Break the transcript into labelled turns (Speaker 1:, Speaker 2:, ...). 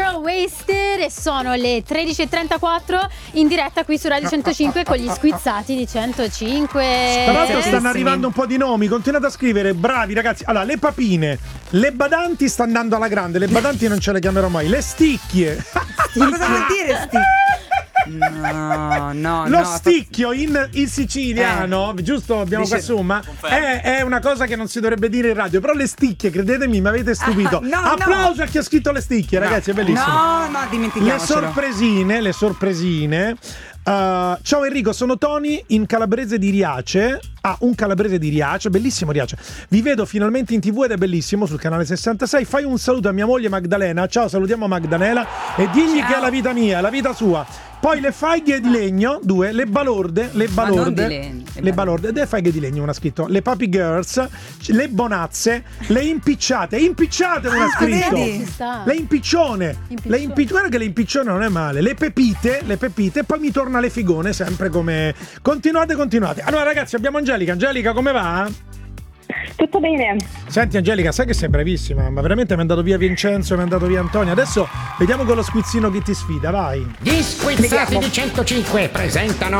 Speaker 1: Zero Wasted e sono le 13.34 in diretta qui su Radio 105 con gli squizzati di 105.
Speaker 2: Tra l'altro stanno arrivando un po' di nomi, continuate a scrivere, bravi ragazzi. Allora, le papine, le badanti sta andando alla grande, le badanti non ce le chiamerò mai, le sticchie.
Speaker 3: Ma cosa vuol dire sticchie? No.
Speaker 2: Lo sticchio in siciliano, giusto? Abbiamo
Speaker 3: Dice,
Speaker 2: qua insomma, è una cosa che non si dovrebbe dire in radio. Però le sticchie, credetemi, mi avete stupito. Applauso a chi ha scritto le sticchie, ragazzi, è bellissimo.
Speaker 3: No, dimentichiamocelo.
Speaker 2: Le sorpresine. Ciao Enrico, sono Tony in calabrese di Riace. Un calabrese di Riace, bellissimo Riace. Vi vedo finalmente in TV ed è bellissimo sul canale 66. Fai un saluto a mia moglie Magdalena. Ciao, salutiamo Magdalena e digli che è la vita mia, è la vita sua. Poi le faighe di legno, 2, le balorde, le balorde, le faighe di legno, una ha scritto, le Papi Girls, le bonazze, le impicciate non ha scritto. Le impiccione, guarda che le impiccione non è male, le pepite, poi mi torna le figone, sempre come continuate. Allora ragazzi, abbiamo Angelica, come va?
Speaker 4: Tutto bene.
Speaker 2: Senti Angelica, sai che sei bravissima, ma veramente mi è andato via Vincenzo, mi è andato via Antonio. Adesso vediamo con lo squizzino chi ti sfida, vai.
Speaker 5: Gli squizzati di 105 presentano